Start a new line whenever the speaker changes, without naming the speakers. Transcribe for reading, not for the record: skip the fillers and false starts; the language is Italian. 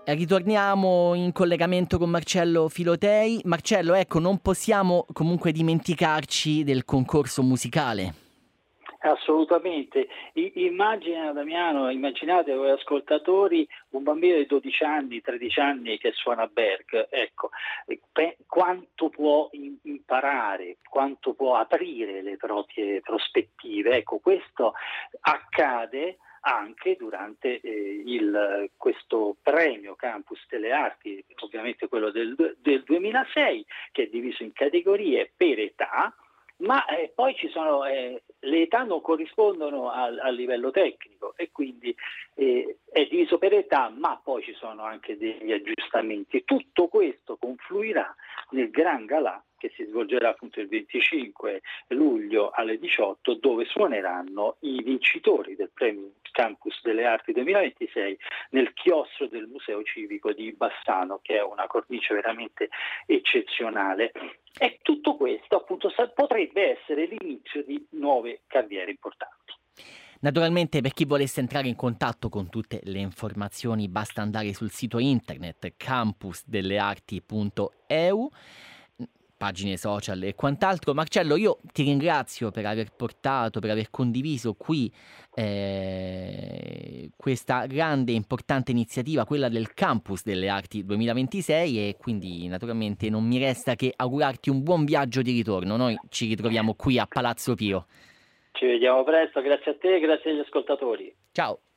Ritorniamo in collegamento con Marcello Filotei. Marcello, ecco, non possiamo comunque dimenticarci del concorso musicale.
Assolutamente. Immagina, Damiano, immaginate voi ascoltatori un bambino di 12 anni, 13 anni che suona Berg, ecco, quanto può imparare, quanto può aprire le proprie prospettive. Ecco, questo accade anche durante questo premio Campus delle Arti, ovviamente quello del 2006, che è diviso in categorie per età, ma poi ci sono le età non corrispondono al livello tecnico e quindi è diviso per età, ma poi ci sono anche degli aggiustamenti. Tutto questo confluirà nel Gran Galà che si svolgerà appunto il 25 luglio alle 18, dove suoneranno i vincitori del premio Campus delle Arti 2026 nel chiostro del Museo Civico di Bassano, che è una cornice veramente eccezionale. E tutto questo appunto potrebbe essere l'inizio di nuove carriere importanti.
Naturalmente, per chi volesse entrare in contatto con tutte le informazioni basta andare sul sito internet campusdellearti.eu, pagine social e quant'altro. Marcello, io ti ringrazio per aver condiviso qui questa grande e importante iniziativa, quella del Campus delle Arti 2026, e quindi naturalmente non mi resta che augurarti un buon viaggio di ritorno. Noi ci ritroviamo qui a Palazzo Pio.
Ci vediamo presto, grazie a te e grazie agli ascoltatori.
Ciao.